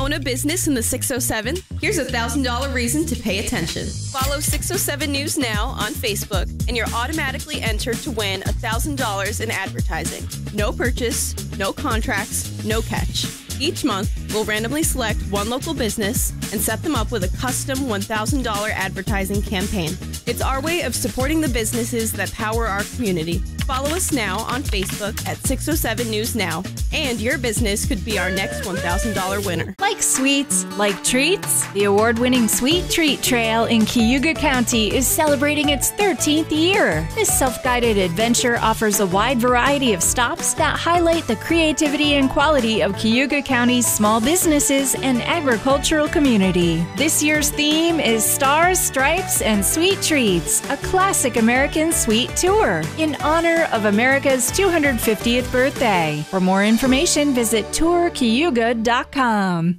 Own a business in the 607? Here's a $1,000 reason to pay attention. Follow 607 News Now on Facebook, and you're automatically entered to win $1,000 in advertising. No purchase, no contracts, no catch. Each month, we'll randomly select one local business and set them up with a custom $1,000 advertising campaign. It's our way of supporting the businesses that power our community. Follow us now on Facebook at 607 News Now, and your business could be our next $1,000 winner. Like sweets, like treats, the award-winning Sweet Treat Trail in Cayuga County is celebrating its 13th year. This self-guided adventure offers a wide variety of stops that highlight the creativity and quality of Cayuga County's small businesses and agricultural community. This year's theme is Stars, Stripes, and Sweet Treats, a classic American sweet tour in honor of America's 250th birthday. For more information, visit tourcayuga.com.